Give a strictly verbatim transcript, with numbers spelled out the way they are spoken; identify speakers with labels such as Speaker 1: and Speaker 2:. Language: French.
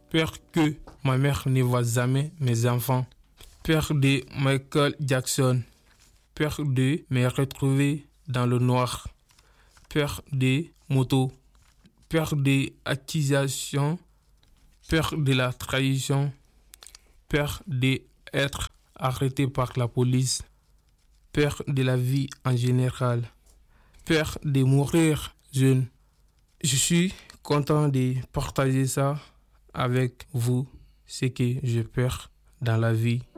Speaker 1: Peur que ma mère ne voit jamais mes enfants. Peur de Michael Jackson. Peur de me retrouver dans le noir. Peur des motos. Peur des accusations. Peur de la trahison. Peur d'être arrêté par la police. Peur de la vie en général. Peur de mourir jeune. Je suis content de partager ça avec vous, ce que j'ai peur dans la vie.